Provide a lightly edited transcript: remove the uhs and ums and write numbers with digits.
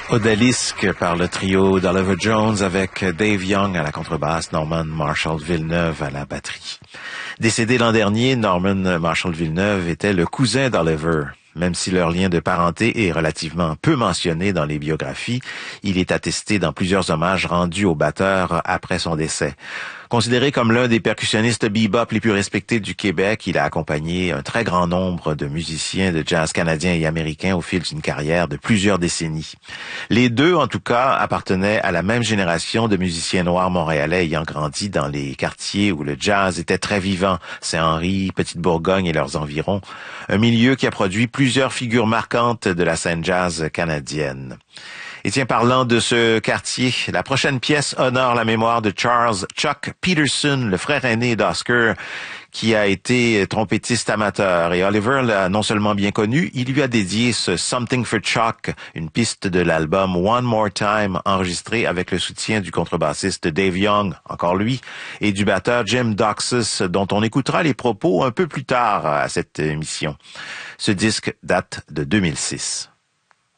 Odalisque par le trio d'Oliver Jones avec Dave Young à la contrebasse, Norman Marshall Villeneuve à la batterie. Décédé l'an dernier, Norman Marshall Villeneuve était le cousin d'Oliver. Même si leur lien de parenté est relativement peu mentionné dans les biographies, il est attesté dans plusieurs hommages rendus au batteur après son décès. Considéré comme l'un des percussionnistes bebop les plus respectés du Québec, il a accompagné un très grand nombre de musiciens de jazz canadiens et américains au fil d'une carrière de plusieurs décennies. Les deux, en tout cas, appartenaient à la même génération de musiciens noirs montréalais ayant grandi dans les quartiers où le jazz était très vivant, Saint-Henri, Petite-Bourgogne et leurs environs, un milieu qui a produit plusieurs figures marquantes de la scène jazz canadienne. Et tiens, parlant de ce quartier, la prochaine pièce honore la mémoire de Charles Chuck Peterson, le frère aîné d'Oscar, qui a été trompettiste amateur. Et Oliver l'a non seulement bien connu, il lui a dédié ce Something for Chuck, une piste de l'album One More Time, enregistrée avec le soutien du contrebassiste Dave Young, encore lui, et du batteur Jim Doxus, dont on écoutera les propos un peu plus tard à cette émission. Ce disque date de 2006.